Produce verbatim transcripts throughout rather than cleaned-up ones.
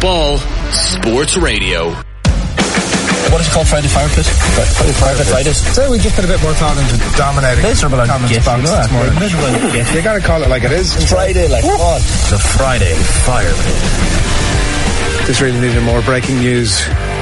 Ball Sports Radio. What is it called? Friday Fire Pit? Friday Fire Pit Fridays. So we just put a bit more thought into dominating miserable and comments yes, box you know this morning. miserable and yes. You gotta call it like it is. It's Friday, like what? The Friday Fire Pit. This really needed more breaking news.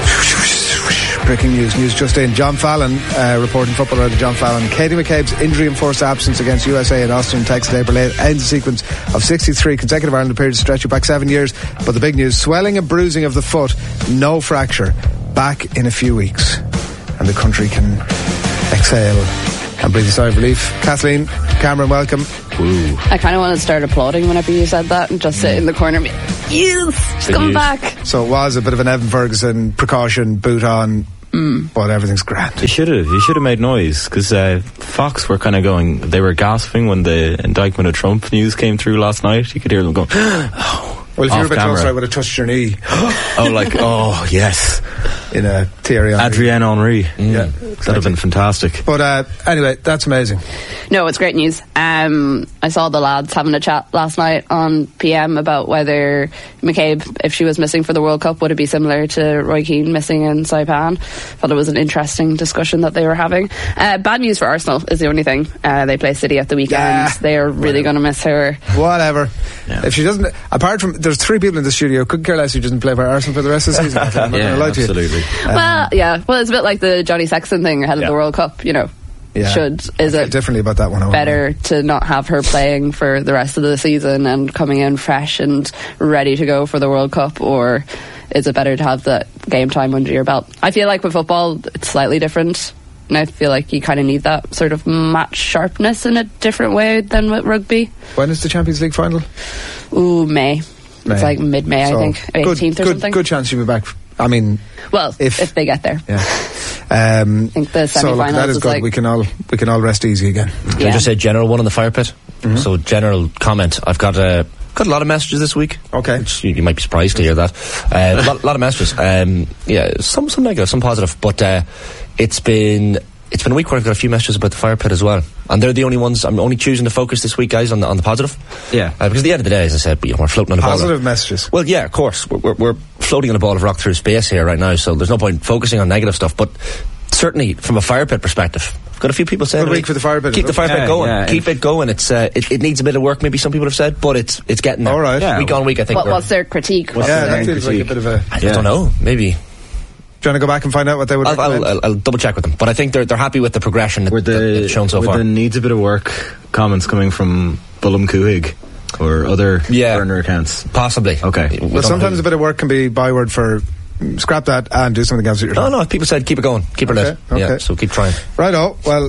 Breaking news. News just in. John Fallon, uh, reporting football writer John Fallon. Katie McCabe's injury-enforced absence against U S A in Austin, Texas, April eighth ends a sequence of sixty-three consecutive Ireland periods stretching back seven years. But the big news, swelling and bruising of the foot, no fracture, back in a few weeks. And the country can exhale and breathe a sigh of relief. Kathleen, Cameron, welcome. Woo. I kind of want to start applauding whenever you said that and just sit in the corner and be, yes, she's coming back. So it was a bit of an Evan Ferguson precaution, boot on, mm. but everything's grand. You should have. You should have made noise, because uh, Fox were kind of going, they were gasping when the indictment of Trump news came through last night. You could hear them going, oh. Well, if you were a bit camera. closer, I would have touched your knee. Oh, like, oh, yes. In a Thierry Henry. Adrienne Henry. Mm. Yeah. Exactly. That'd have been fantastic. But uh, anyway, that's amazing. No, it's great news. Um, I saw the lads having a chat last night on P M about whether McCabe, if she was missing for the World Cup, would it be similar to Roy Keane missing in Saipan? Thought it was an interesting discussion that they were having. Uh, bad news for Arsenal is the only thing. Uh, they play City at the weekend. Yeah. They are really going to miss her. Whatever. Yeah. If she doesn't, apart from, there's three people in the studio, couldn't care less who doesn't play for Arsenal for the rest of the season. I'm not yeah, going to lie to you. absolutely. Um, well, yeah. Well, it's a bit like the Johnny Sexton thing ahead yeah. of the World Cup, you know. Yeah. Should is it differently about that one? Better to not have her playing for the rest of the season and coming in fresh and ready to go for the World Cup, or is it better to have the game time under your belt? I feel like with football it's slightly different, and I feel like you kind of need that sort of match sharpness in a different way than with rugby. When is the Champions League final? Ooh, May. May. It's like mid-May, so I think, eighteenth good, or good, something. Good chance you'll be back. I mean, well, if, if they get there. Yeah. Um, I think the so look, that is, is good. Like, we can all we can all rest easy again. Can yeah. I just say general one on the fire pit? Mm-hmm. So general comment. I've got a got a lot of messages this week. Okay, which you, you might be surprised to hear that. Uh, a lot, lot of messages. Um, yeah, some some negative, some positive, but uh, it's been. It's been a week where I've got a few messages about the fire pit as well, and they're the only ones. I'm only choosing to focus this week, guys, on the on the positive. Yeah, uh, because at the end of the day, as I said, you know, we're floating on a ball. Positive messages. Well, yeah, of course, we're, we're we're floating on a ball of rock through space here right now, so there's no point focusing on negative stuff. But certainly, from a fire pit perspective, I've got a few people saying, "Good week for the fire pit." Keep the fire pit yeah, going. Yeah, keep it going. It's uh, it, it needs a bit of work. Maybe some people have said, but it's it's getting there. All right, yeah. week on week. I think. What was their critique? What's yeah, that feels critique? like a bit of a. I yeah. don't know. Maybe. Do you want to go back and find out what they would I'll, I'll, I'll, I'll double check with them, but I think they're they're happy with the progression that, were the, that they've shown so were far. The needs a bit of work comments coming from Bullum Coohig or other yeah, burner accounts? Possibly. Okay. We well, sometimes a bit of work can be byword for scrap that and do something else. No, no. People said keep it going, keep it okay, lit. Okay. Yeah, so keep trying. Right. Oh well.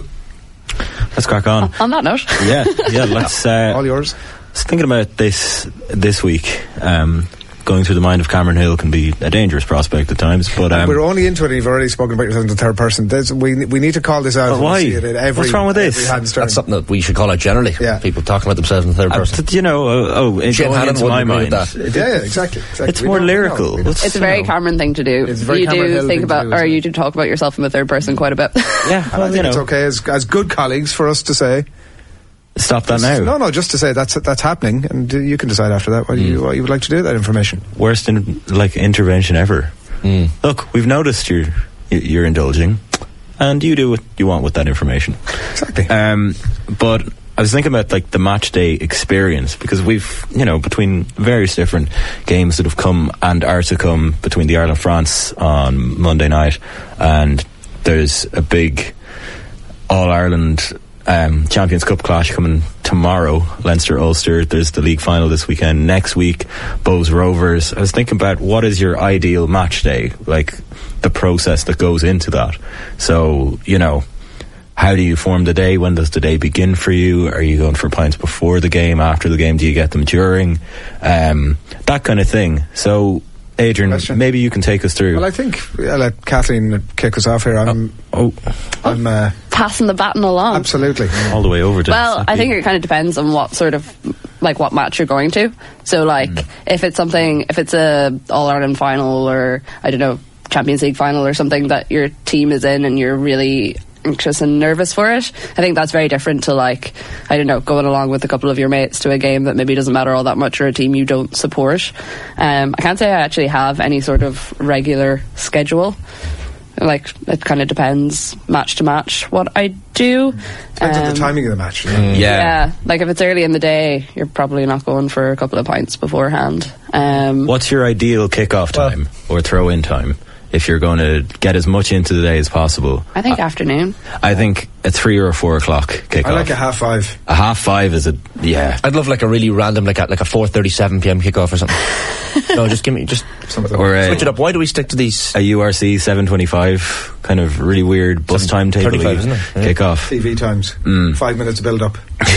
Let's crack on. On that note. Yeah, yeah. Let's. Uh, All yours. I was thinking about this this week. Um, going through the mind of Cameron Hill can be a dangerous prospect at times, but um, we're only into it and you've already spoken about yourself in the third person. There's, we we need to call this out. Why? Every, What's wrong with this? That's something that we should call out generally. Yeah. People talking about themselves in the third person. Uh, you know, oh, oh it Jane going Hannon into my mind. that. Yeah, yeah, exactly. exactly. It's we more know, lyrical. we know. It's a very know. Cameron thing to do. It's a very you Cameron do Hill think about, do, or you do talk about yourself in the third person quite a bit. Yeah, well, I think you know, it's okay as as good colleagues for us to say. Stop that just, now. No, no, just to say that's that's happening, and uh, you can decide after that what mm. you what you would like to do with that information. Worst in, like intervention ever. Mm. Look, we've noticed you're you're indulging, and you do what you want with that information. Exactly. Um, but I was thinking about like the match day experience, because we've, you know, between various different games that have come and are to come between the Ireland France on Monday night, and there's a big All Ireland um, Champions Cup clash coming tomorrow, Leinster Ulster. There's the league final this weekend. Next week, Bows Rovers. I was thinking about what is your ideal match day, like the process that goes into that. So, you know, how do you form the day? When does the day begin for you? Are you going for pints before the game, after the game? Do you get them during? Um, that kind of thing. So, Adrian, question. Maybe you can take us through. Well, I think I'll let Kathleen kick us off here. I'm, oh, oh. I'm uh, passing the baton along. Absolutely, all the way over to. Well, I think it kind of depends on what sort of, like, what match you're going to. So, like, mm. if it's something, if it's a All Ireland final or I don't know, Champions League final or something that your team is in and you're really anxious and nervous for it. I think that's very different to, like, I don't know, going along with a couple of your mates to a game that maybe doesn't matter all that much, or a team you don't support. Um, I can't say I actually have any sort of regular schedule. Like, it kind of depends match to match what I do. Depends on Um, the timing of the match. Yeah. yeah, like if it's early in the day, you're probably not going for a couple of pints beforehand. Um, What's your ideal kickoff time or throw-in time if you're going to get as much into the day as possible? I think afternoon. I think a three or a four o'clock kickoff. I like a half five. A half five is a yeah. I'd love like a really random, like a, like a four thirty-seven p.m. kickoff or something. No, just give me, just Or a, switch it up. Why do we stick to these? a U R C seven twenty-five kind of really weird bus timetable thirty-five, isn't it? Yeah. kickoff. T V times. Mm. Five minutes of build up.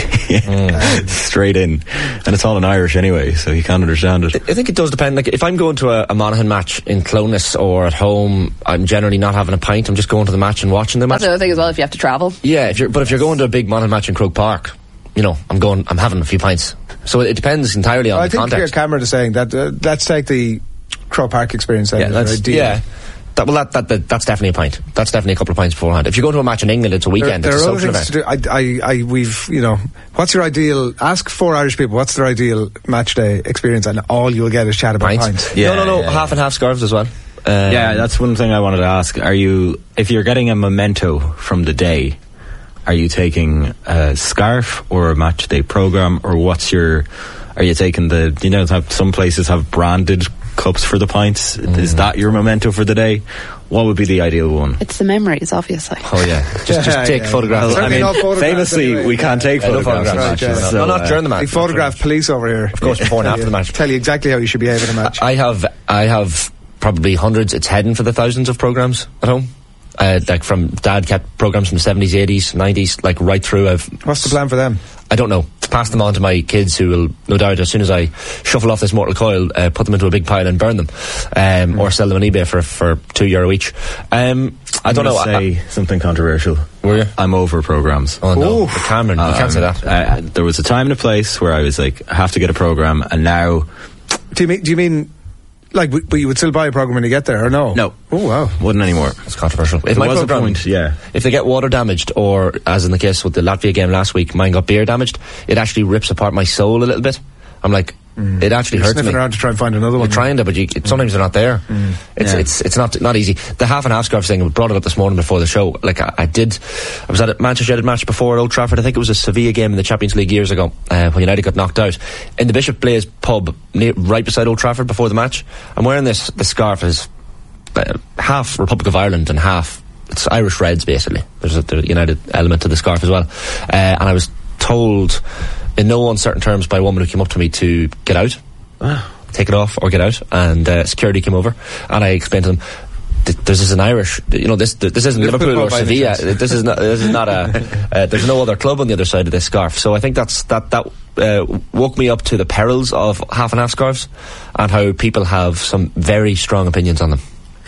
Yeah. Straight in, and it's all in Irish anyway, so you can't understand it. I think it does depend. Like, if I'm going to a, a Monaghan match in Clonus or at home, I'm generally not having a pint. I'm just going to the match and watching the match. That's the other thing as well, if you have to travel. Yeah, if you're, but if you're going to a big Monaghan match in Croke Park, you know, I'm going, I'm having a few pints. So it depends entirely on I the think context. your Cameron is saying that uh, let's take the Crow Park experience then. Yeah, as that's, an idea. yeah. That, well, that, that, that, that's definitely a pint. That's definitely a couple of pints beforehand. If you're going to a match in England, it's a weekend. There, there it's a are other social things event. to do. I, I, I, we've, you know, what's your ideal? Ask four Irish people what's their ideal match day experience, and all you'll get is chat about Pints. pints. Yeah, no, no, no. yeah, half and half scarves as well. Um, Yeah, that's one thing I wanted to ask. Are you, if you're getting a memento from the day, are you taking a scarf or a match day program, or what's your? Are you taking the? You know, have, some places have branded cups for the pints. Mm. Is that your memento for the day? What would be the ideal one? It's the memories, obviously. Oh yeah. Just, just Yeah, take yeah. photographs. Well, I Certainly mean, not photographs famously, anyway. we can't take Yeah, no photographs. in photographs. matches, Right, yeah. so, no, not uh, during the match. The photograph police over here. Of course, before and after the match. Tell you exactly how you should behave in a match. I have, I have probably hundreds. It's heading for the thousands of programs at home. Uh, like from Dad kept programs from the seventies, eighties, nineties, like right through. I've What's the plan for them? I don't know. Pass them on to my kids, who will no doubt, as soon as I shuffle off this mortal coil, uh, put them into a big pile and burn them, um, or sell them on eBay for for two euro each. Um, I I'm don't know. gonna I, Say something controversial. Were you? I'm over programs. oh no, Ooh. but Cameron, you can't say that. Uh, there was a time and a place where I was like, I have to get a program, and now Do you mean? Do you mean like? w- But you would still buy a program when you get there, or no? No. Oh wow. wouldn't anymore. It's controversial. If There my was a program, point, yeah. if they get water damaged, or as in the case with the Latvia game last week, mine got beer damaged, it actually rips apart my soul a little bit. I'm like, it actually You're hurts sniffing me. around to try and find another one. You're trying to, but you, it, sometimes they're not there. It's Yeah. it's it's not not easy. The half and half scarf thing, we brought it up this morning before the show. Like I, I did, I was at a Manchester United match before at Old Trafford. I think it was a Sevilla game in the Champions League years ago, uh, when United got knocked out. In the Bishop Blaze pub, near, right beside Old Trafford before the match, I'm wearing this. The scarf is uh, half Republic of Ireland and half it's Irish Reds basically. There's a there's a United element to the scarf as well, uh, and I was told in no uncertain terms by a woman who came up to me to get out. Take it off or get out, and uh, security came over, and I explained to them, th- this is an Irish, you know, this th- this isn't Liverpool Liverpool or by any Sevilla. chance. This is not. This is not a. Uh, there's no other club on the other side of this scarf. So I think that's that that uh, woke me up to the perils of half and half scarves, and how people have some very strong opinions on them.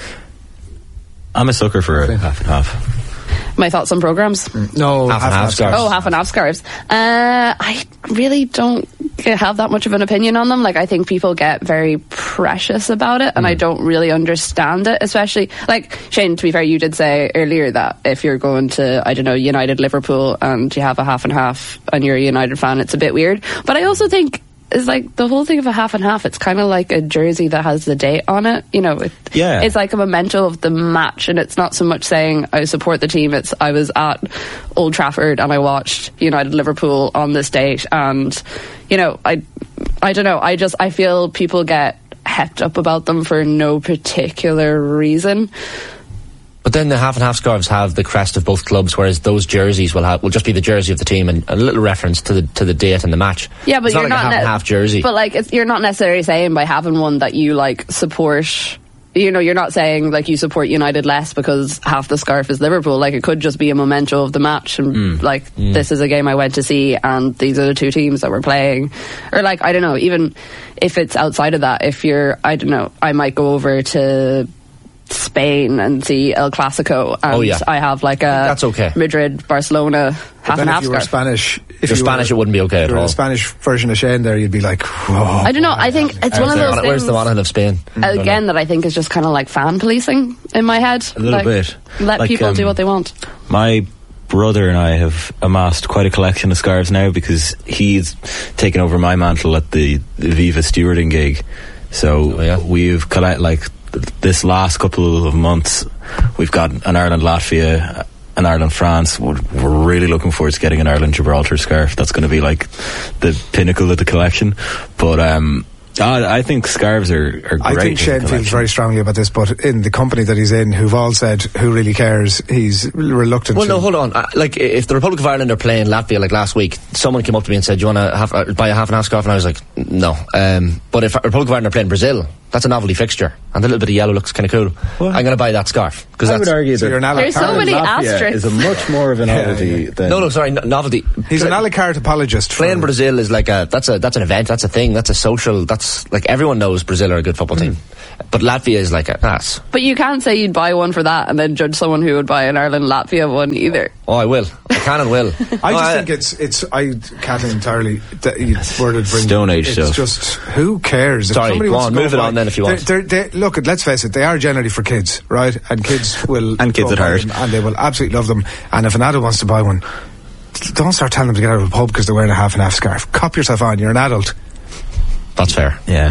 I'm a sucker for a half and half. My thoughts on programs. No, Half and half scarves. Oh, half and half scarves. Uh, I really don't have that much of an opinion on them. Like, I think people get very precious about it, and Mm. I don't really understand it. Especially, like, Shane, to be fair, you did say earlier that if you're going to, I don't know, United Liverpool and you have a half and half and you're a United fan, it's a bit weird. But I also think it's like the whole thing of a half and half, it's kind of like a jersey that has the date on it. You know, it, Yeah. it's like a memento of the match, and it's not so much saying I support the team, it's I was at Old Trafford and I watched United Liverpool on this date, and you know, I I don't know, I just I feel people get hepped up about them for no particular reason. But then the half and half scarves have the crest of both clubs, whereas those jerseys will have will just be the jersey of the team and a little reference to the to the date and the match. Yeah, but it's you're not like not a half ne- and half jersey. But like, it's, you're not necessarily saying by having one that you like support. You know, you're not saying like you support United less because half the scarf is Liverpool. Like, it could just be a memento of the match, and like this is a game I went to see, and these are the two teams that were playing. Or like, I don't know, even if it's outside of that, if you're, I don't know, I might go over to Spain and see El Clasico, and Oh, yeah. I have like a That's okay. Madrid, Barcelona half Then and if half you were scarf. Spanish, if If you're you Spanish, were, it wouldn't be okay if at you were all. a Spanish version of Shane there, you'd be like, whoa. I don't know. I think it's one of those Where's things the Monaghan of Spain? again that I think is just kind of like fan policing in my head. A little Like, bit. Let Like, people do um, what they want. My brother and I have amassed quite a collection of scarves now because he's taken over my mantle at the, the Viva stewarding gig. So Oh, yeah. we've collect like th- this last couple of months, we've got an Ireland Latvia, an Ireland France. We're, we're really looking forward to getting an Ireland Gibraltar scarf. That's going to be like the pinnacle of the collection. But um, I, I think scarves are, are great. I think as a Shane feels collection. very strongly about this, but in the company that he's in, who've all said who really cares, he's reluctant Well, to. no, hold on. Uh, like, if the Republic of Ireland are playing Latvia like last week, someone came up to me and said, "Do you want to have, uh, buy a half and half scarf?" And I was like, "No." Um, but if Republic of Ireland are playing Brazil, that's a novelty fixture, and the little bit of yellow looks kind of cool. What? I'm going to buy that scarf because I that's would argue So that you're an a la There's so carte. many Latvia asterisks. is a much more of a novelty yeah. than no, no, sorry, no, novelty. He's an a la carte apologist. for- Playing Brazil is like a that's a that's an event, that's a thing, that's a social. That's like everyone knows Brazil are a good football team, but Latvia is like a that's. But you can't say you'd buy one for that and then judge someone who would buy an Ireland Latvia one either. Oh, I will. I can and will. I No, just think it's it's I can't entirely that you worded bring Stone Age it's stuff. just who cares if Sorry, somebody go wants on, to go move it buy- on then if you want. they're, they're, they, look, let's face it, they are generally for kids, right? And kids will And kids go at buy heart. them, and they will absolutely love them. And if an adult wants to buy one, don't start telling them to get out of a pub because they're wearing a half and half scarf. Cop yourself on, you're an adult. That's fair. yeah.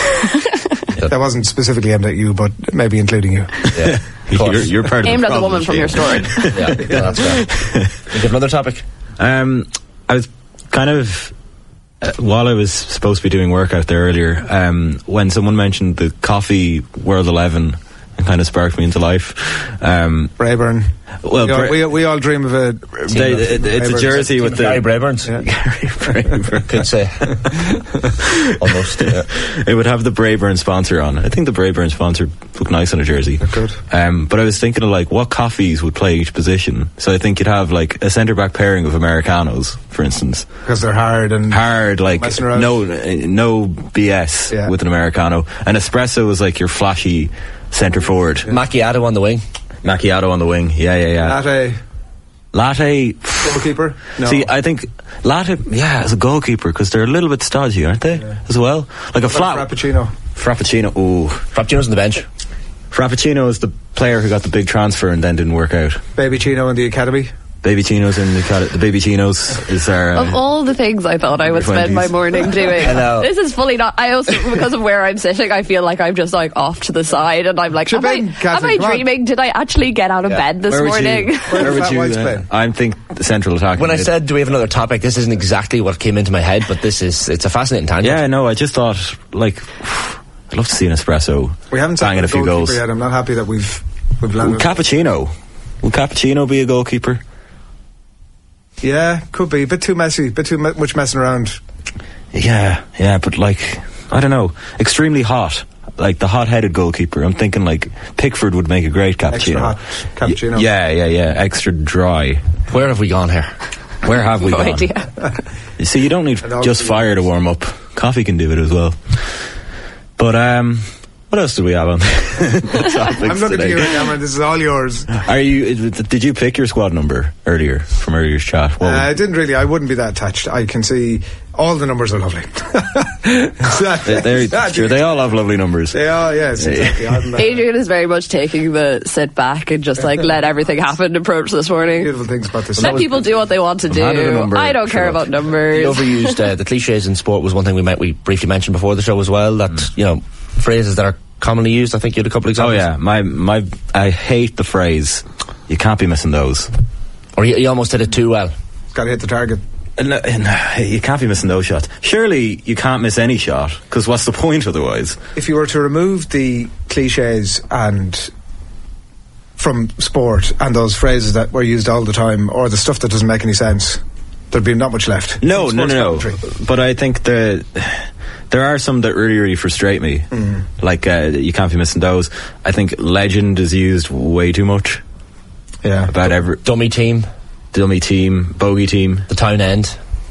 That wasn't specifically aimed at you, but maybe including you. Yeah, of You're, course. you're part of Aimed the at the problem, woman from Shane. your story. yeah, yeah, that's fair. You have another topic? Um, I was kind of uh, while I was supposed to be doing work out there earlier, um, when someone mentioned the coffee World eleven, it kind of sparked me into life. Um, Brayburn. well, we, all, Bra- we, we all dream of a. they, it, it's a Brayburn's. jersey with the Gary Brayburns. Yeah. Could say. Almost. Yeah. It would have the Brayburn sponsor on. I think the Brayburn sponsor looked nice on a jersey. good. Um, but I was thinking of like what coffees would play each position. So I think you'd have like a centre back pairing of Americanos, for instance. Because they're hard and Hard, like Messing around. no, uh, no B S Yeah. with an Americano. An espresso was like your flashy centre forward. Macchiato on the wing. Macchiato on the wing. Yeah, yeah, yeah. latte Latte. goalkeeper. No. See, I think latte, yeah, as a goalkeeper because they're a little bit stodgy, aren't they? As well, like a flat Frappuccino. Frappuccino. Ooh, Frappuccino's on the bench. Frappuccino is the player who got the big transfer and then didn't work out. Baby Chino in the academy. Baby Chinos in the cat- the Baby Chinos is our. Of Uh, all the things I thought I would spend my twenties. morning doing, I know. this is fully not. I also, because of where I'm sitting, I feel like I'm just like off to the side, and I'm like, Chip am I, in, am Catherine, I come on. dreaming? Did I actually get out of Yeah. bed this where would morning? you? Where Where the would fat you? whites uh, play? I think the central attack. When I mid. said, do we have another topic, this isn't exactly what came into my head, but this is, it's a fascinating tangent. yeah, no, I just thought like I'd love to see an espresso. We haven't banging signed a few goalkeeper goals. yet. I'm not happy that we've we've Will landed. Cappuccino. Will Cappuccino be a goalkeeper? Yeah, could be a bit too messy, bit too me- much messing around. Yeah, yeah, but like I don't know, extremely hot. Like the hot-headed goalkeeper. I'm thinking like Pickford would make a great cappuccino. Extra hot cappuccino. Y- yeah, yeah, yeah. Extra dry. Where have we gone here? Where have we No gone? idea. You see, you don't need And just obviously- fire to warm up. Coffee can do it as well. But um, what else do we have on the topics I'm looking today? at you, Cameron. This is all yours. Uh, Are you? Did you pick your squad number earlier from earlier's chat? What I didn't really. I wouldn't be that attached. I can see all the numbers are lovely. they, they're, sure, they all have lovely numbers. They are. Yes, exactly. I'm, uh, Adrian is very much taking the sit back and just like let everything happen approach this morning. beautiful things about this. Let people do what they want to handed a do. number, I don't care shut about up. The numbers. overused, uh, the cliches in sport was one thing we might we briefly mentioned before the show as well. That Mm. you know, phrases that are commonly used. I think you had a couple Oh examples. yeah, my my. I hate the phrase. You can't be missing those. Or you, you almost did it too well. Got to hit the target. And, uh, and, uh, you can't be missing those shots. Surely you can't miss any shot because what's the point otherwise? If you were to remove the cliches and from sport and those phrases that were used all the time, or the stuff that doesn't make any sense, there'd be not much left. No, From no, sports no, no. commentary. But I think the there are some that really, really frustrate me. Mm. Like uh, you can't be missing those. I think legend is used way too much. Yeah. About every Dummy team, dummy team, bogey team. the town end.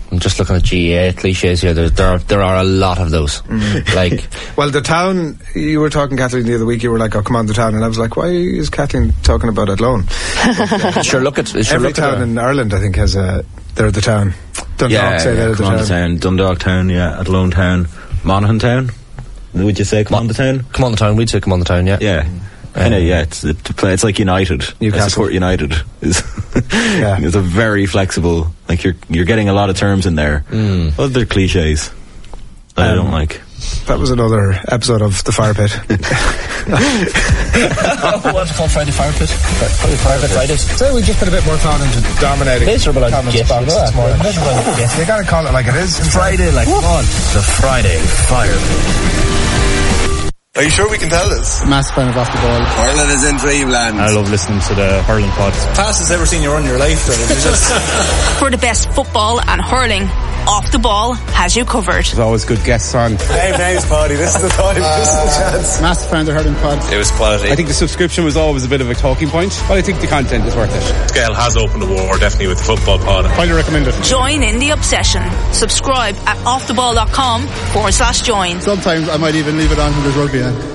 I'm just looking at G A A cliches here. There, there, are, there are a lot of those. Mm. Like, well, the town, you were talking, Kathleen, the other week, you were like, oh, come on, the town. And I was like, why is Kathleen talking about Athlone? But, uh, sure, look at... Sure every look town at in Ireland, I think, has a... They're the town. Dundalk yeah, say yeah, they're the come on town. the town. Dundalk town, yeah. Athlone town. Monaghan town? Would you say come Mon- on the town? Come on the town, we'd say come on the town, yeah. Yeah. Um, kind of, yeah, it's, it, it's like United. Newcastle. I support United. Is yeah. It's a very flexible, like you're you're getting a lot of terms in there. Mm. Other cliches that um, I don't like. That was another episode of The Fire Pit. What's it called? Friday Fire Pit? Friday Fire Pit Fridays. So we just put a bit more thought into dominating miserable comments gift, box you know this morning. that. You gotta call it like it is. Friday, like, come on. The Friday Fire Pit. Are you sure we can tell this? Massive fan of Off the Ball. Ireland is in dreamland. I love listening to the hurling pods. Fastest ever seen you run in your life. Just For the best football and hurling, Off the Ball has you covered. There's always good guests on. Hey, names, Paddy. This is the time. Uh, this is the chance. Massive fan of the hurling pods. It was quality. I think the subscription was always a bit of a talking point, but I think the content is worth it. Gail has opened the war, definitely, with the football pod. Highly recommend it. Join in the obsession. Subscribe at offtheball.com forward slash join. Sometimes I might even leave it on when there's rugby on.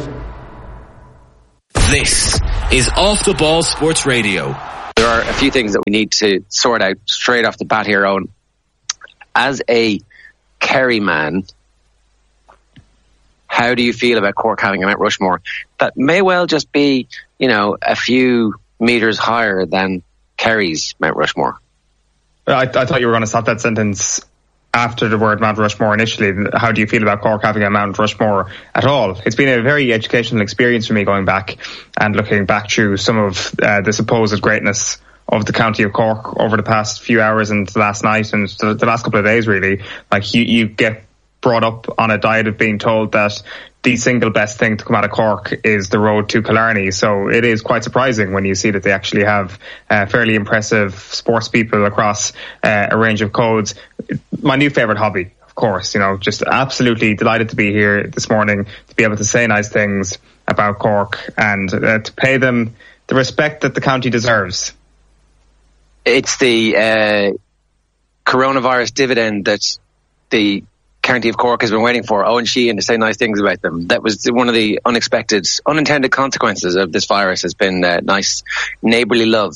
This is Off the Ball Sports Radio. There are a few things that we need to sort out straight off the bat here, Owen. As a Kerry man, how do you feel about Cork having a Mount Rushmore that may well just be, you know, a few metres higher than Kerry's Mount Rushmore? I, I thought you were going to stop that sentence after the word Mount Rushmore initially. How do you feel about Cork having a Mount Rushmore at all? It's been a very educational experience for me going back and looking back through some of uh, the supposed greatness of the county of Cork over the past few hours and last night and the, the last couple of days, really. Like, you, you get brought up on a diet of being told that the single best thing to come out of Cork is the road to Killarney. So it is quite surprising when you see that they actually have uh, fairly impressive sports people across uh, a range of codes. My new favourite hobby, of course, you know, just absolutely delighted to be here this morning to be able to say nice things about Cork and uh, to pay them the respect that the county deserves. It's the uh, coronavirus dividend that the County of Cork has been waiting for, Owen Sheehan to say nice things about them. That was one of the unexpected, unintended consequences of this virus, has been uh, nice neighbourly love.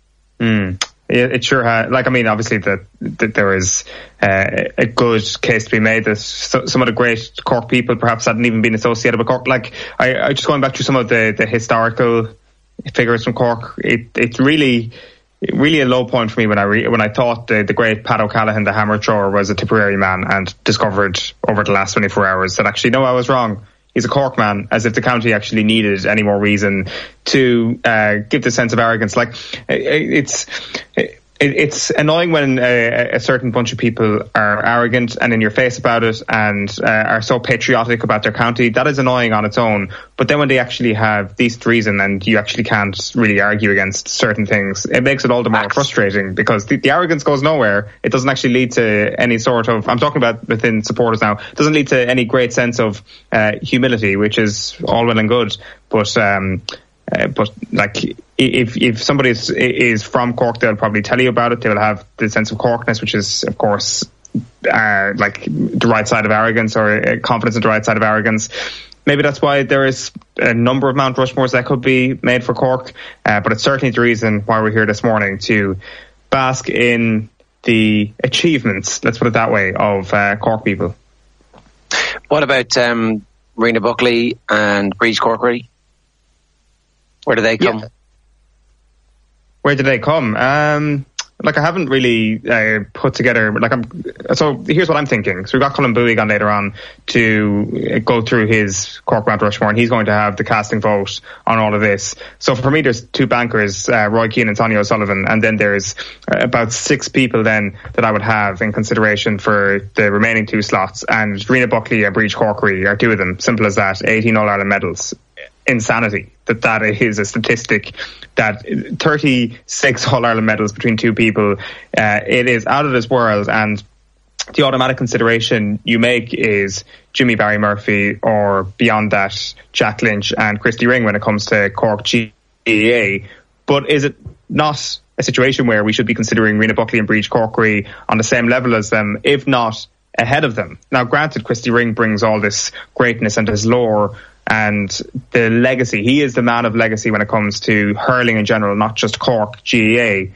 Mm. It, it sure has. Like, I mean, obviously that, that there is uh, a good case to be made that so, some of the great Cork people perhaps hadn't even been associated with Cork. Like, I, I just going back to some of the, the historical figures from Cork, it, it's really... really a low point for me when I re- when I thought the, the great Pat O'Callaghan, the hammer thrower, was a Tipperary man, and discovered over the last twenty-four hours that actually, no, I was wrong. He's a Cork man, as if the county actually needed any more reason to uh, give the sense of arrogance. Like, it's... It, It's annoying when a, a certain bunch of people are arrogant and in your face about it and uh, are so patriotic about their county. That is annoying on its own. But then when they actually have decent reason and you actually can't really argue against certain things, it makes it all the more frustrating, because the, the arrogance goes nowhere. It doesn't actually lead to any sort of, I'm talking about within supporters now, it doesn't lead to any great sense of uh, humility, which is all well and good. But, um, Uh, but like, if if somebody is, is from Cork, they'll probably tell you about it. They'll have the sense of Corkness, which is, of course, uh, like the right side of arrogance, or uh, confidence in the right side of arrogance. Maybe that's why there is a number of Mount Rushmores that could be made for Cork. Uh, but it's certainly the reason why we're here this morning, to bask in the achievements, let's put it that way, of uh, Cork people. What about um, Rena Buckley and Breach Corkery? Where do they come? Yeah. Where did they come? Um, like, I haven't really uh, put together. Like, I'm. So here's what I'm thinking. So we've got Colin Bowie on later on to go through his Cork Mount Rushmore, and he's going to have the casting vote on all of this. So for me, there's two bankers, uh, Roy Keane and Sonia O'Sullivan, and then there's uh, about six people then that I would have in consideration for the remaining two slots. And Rena Buckley and Breach Corkery are two of them. Simple as that. eighteen All Ireland medals. Insanity that that is a statistic, that thirty-six All-Ireland medals between two people. Uh, it is out of this world, and the automatic consideration you make is Jimmy Barry Murphy, or beyond that, Jack Lynch and Christy Ring when it comes to Cork G A A. But is it not a situation where we should be considering Rena Buckley and Breach Corkery on the same level as them, if not ahead of them. Now, granted, Christy Ring brings all this greatness and his lore and the legacy. He is the man of legacy when it comes to hurling in general, not just Cork G A A.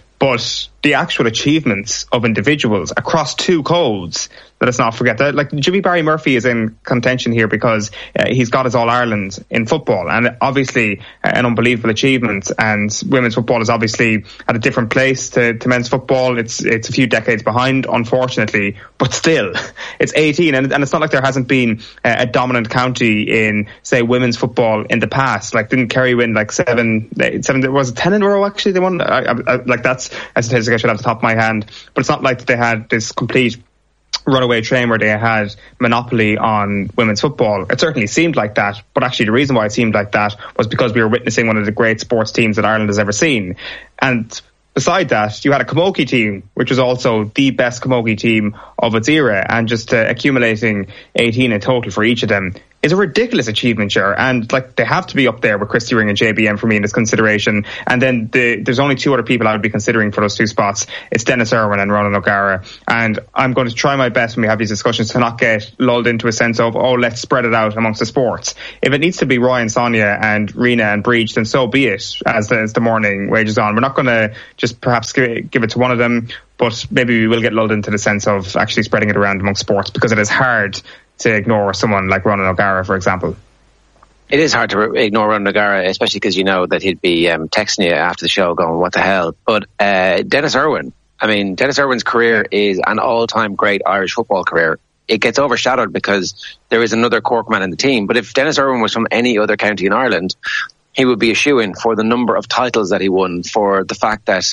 But the actual achievements of individuals across two codes, let us not forget that. Like, Jimmy Barry Murphy is in contention here because uh, he's got his All-Ireland in football, and obviously uh, an unbelievable achievement. And women's football is obviously at a different place to, to men's football. It's it's a few decades behind, unfortunately, but still, it's eighteen, and, and it's not like there hasn't been uh, a dominant county in, say, women's football in the past. Like, didn't Kerry win like seven, seven was it ten in a row? Actually, they won. I, I, I, like that's a statistic I should have at the top of my hand, but it's not like they had this complete runaway train where they had monopoly on women's football. It certainly seemed like that, but actually the reason why it seemed like that was because we were witnessing one of the great sports teams that Ireland has ever seen. And beside that, you had a camogie team, which was also the best camogie team of its era, and just uh, accumulating eighteen in total for each of them is a ridiculous achievement, sure. And like, they have to be up there with Christy Ring and J B M for me in this consideration. And then the, there's only two other people I would be considering for those two spots. It's Dennis Irwin and Ronan O'Gara. And I'm going to try my best when we have these discussions to not get lulled into a sense of, oh, let's spread it out amongst the sports. If it needs to be Roy and Sonia and Rena and Breach, then so be it, as the, as the morning wages on. We're not going to just perhaps give, give it to one of them, but maybe we will get lulled into the sense of actually spreading it around amongst sports, because it is hard to ignore someone like Ronan O'Gara, for example. It is hard to re- ignore Ronan O'Gara, especially because you know that he'd be um, texting you after the show going, what the hell? But uh, Dennis Irwin, I mean, Dennis Irwin's career is an all-time great Irish football career. It gets overshadowed because there is another Cork man in the team. But if Dennis Irwin was from any other county in Ireland, he would be a shoo-in for the number of titles that he won, for the fact that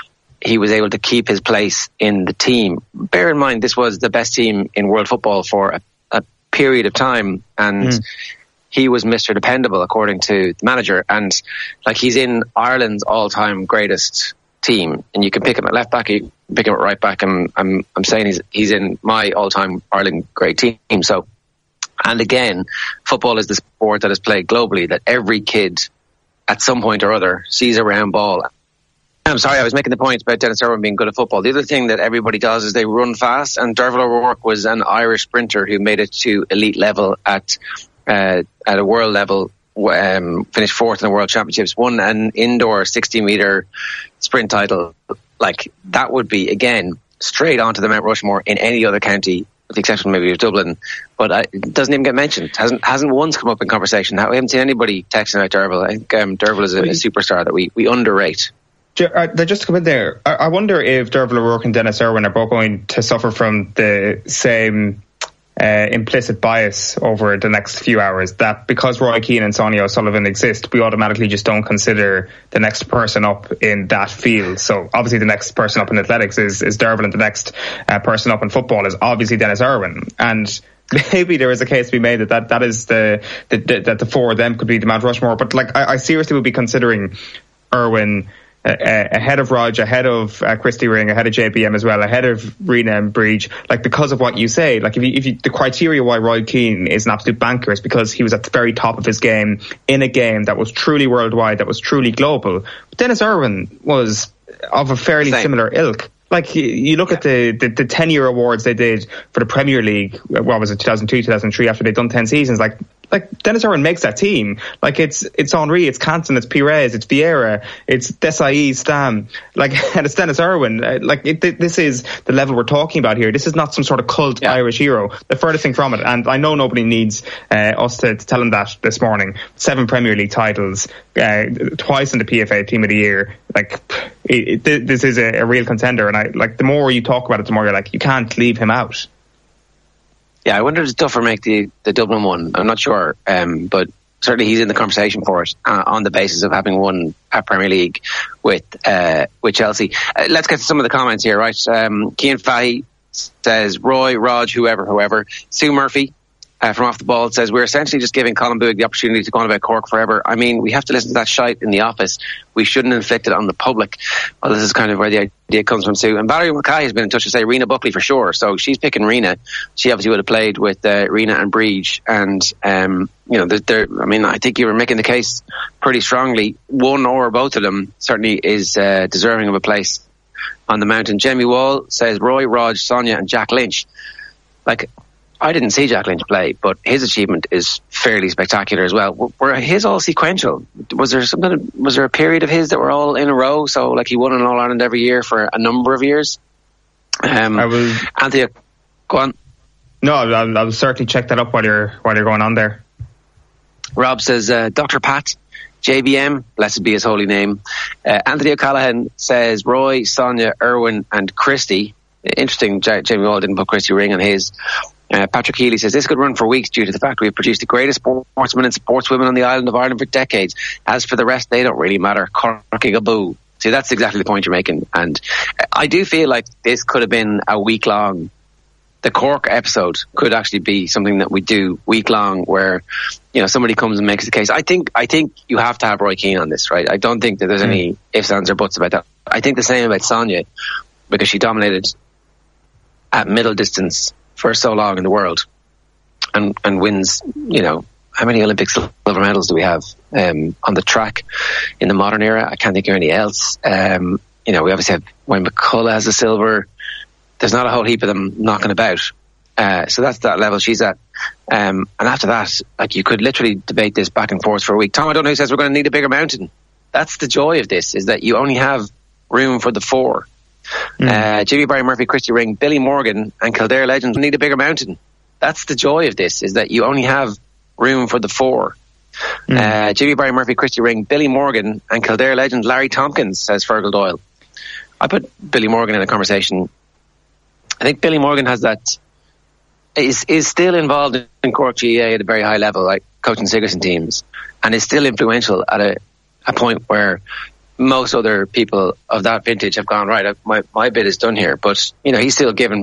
he was able to keep his place in the team. Bear in mind, this was the best team in world football for a period of time, and mm. he was Mister Dependable according to the manager, and like, he's in Ireland's all-time greatest team, and you can pick him at left back, you can pick him at right back, and I'm I'm saying he's he's in my all-time Ireland great team. So, and again, football is the sport that is played globally, that every kid at some point or other sees a round ball. I'm sorry, I was making the point about Dennis Irwin being good at football. The other thing that everybody does is they run fast, and Derval O'Rourke was an Irish sprinter who made it to elite level at uh, at a world level, um, finished fourth in the World Championships, won an indoor sixty metre sprint title. Like, that would be, again, straight onto the Mount Rushmore in any other county, with the exception maybe of Dublin, but uh, it doesn't even get mentioned. Hasn't hasn't once come up in conversation. We haven't seen anybody texting about Derval. I think um, Derval is a, a superstar that we, we underrate. Just to come in there, I wonder if Derval O'Rourke and Dennis Irwin are both going to suffer from the same uh, implicit bias over the next few hours, that because Roy Keane and Sonia O'Sullivan exist, we automatically just don't consider the next person up in that field. So obviously the next person up in athletics is, is Derval, and the next uh, person up in football is obviously Dennis Irwin. And maybe there is a case to be made that that, that is the, the, the that the four of them could be the Mount Rushmore. But like, I, I seriously would be considering Irwin Uh, ahead of Rog, ahead of uh, Christy Ring, ahead of J B M as well, ahead of Rena and Breach, like, because of what you say. Like, if you, if you, the criteria why Roy Keane is an absolute banker is because he was at the very top of his game in a game that was truly worldwide, that was truly global. But Dennis Irwin was of a fairly Same. similar ilk. Like, you, you look yeah. at the, the, the ten-year awards they did for the Premier League, what was it, two thousand two, two thousand three, after they'd done ten seasons, like, like Dennis Irwin makes that team. Like, it's it's Henry, it's Canton, it's Pires, it's Vieira, it's Desai, Stam, like, and it's Dennis Irwin. Like, it, this is the level we're talking about here. This is not some sort of cult yeah. Irish hero. The furthest thing from it, and I know nobody needs uh, us to, to tell him that this morning. Seven Premier League titles, uh, twice in the P F A Team of the Year. Like, it, it, this is a, a real contender, and I like, the more you talk about it, the more you're like, you can't leave him out. Yeah, I wonder if Duffer make the, the Dublin one. I'm not sure, um, but certainly he's in the conversation for it uh, on the basis of having won a Premier League with uh, with Chelsea. Uh, let's get to some of the comments here, right? Um, Cian Fahey says, Roy, Rog, whoever, whoever. Sue Murphy, Uh, from Off the Ball, it says, we're essentially just giving Colin Buig the opportunity to go on about Cork forever. I mean, we have to listen to that shite in the office. We shouldn't inflict it on the public. Well, this is kind of where the idea comes from too. And Valerie Mackay has been in touch to say Rena Buckley for sure. So she's picking Rena. She obviously would have played with uh, Rena and Breach. And, um, you know, they're, they're, I mean, I think you were making the case pretty strongly. One or both of them certainly is uh, deserving of a place on the mountain. Jamie Wall says Roy, Rog, Sonia and Jack Lynch. Like, I didn't see Jack Lynch play, but his achievement is fairly spectacular as well. Were his all sequential? Was there something? Was there a period of his that were all in a row? So, like, he won an All Ireland every year for a number of years. Um, I will. Anthony, go on. No, I'll, I'll certainly check that up while you're while you're going on there. Rob says uh, Doctor Pat, J B M, blessed be his holy name. Uh, Anthony O'Callaghan says Roy, Sonia, Irwin, and Christy. Interesting. J- Jamie Wall didn't put Christy Ring on his. Uh, Patrick Healy says this could run for weeks due to the fact we have produced the greatest sportsmen and sportswomen on the island of Ireland for decades. As for the rest, they don't really matter. Corkigaboo. See, that's exactly the point you're making. And I do feel like this could have been a week long. The Cork episode could actually be something that we do week long, where, you know, somebody comes and makes the case. I think I think you have to have Roy Keane on this, right? I don't think that there's mm. any ifs, ands, or buts about that. I think the same about Sonia, because she dominated at middle distance for so long in the world, and and wins, you know, how many Olympic silver medals do we have um, on the track in the modern era? I can't think of any else. Um, you know, we obviously have Wayne McCullough has a silver. There's not a whole heap of them knocking about. Uh, so that's that level she's at. Um, and after that, like, you could literally debate this back and forth for a week. Tom O'Donoghue says we're going to need a bigger mountain. That's the joy of this, is that you only have room for the four. Mm. Uh, Jimmy Barry Murphy, Christy Ring, Billy Morgan and Kildare legends need a bigger mountain. That's the joy of this, is that you only have room for the four. Mm. Uh, Jimmy Barry Murphy, Christy Ring, Billy Morgan and Kildare legend Larry Tompkins, says Fergal Doyle. I put Billy Morgan in a conversation. I think Billy Morgan has that, is is still involved in Cork G A A at a very high level, like coaching Sigerson teams, and is still influential at a, a point where most other people of that vintage have gone, right, my, my bit is done here. But, you know, he's still given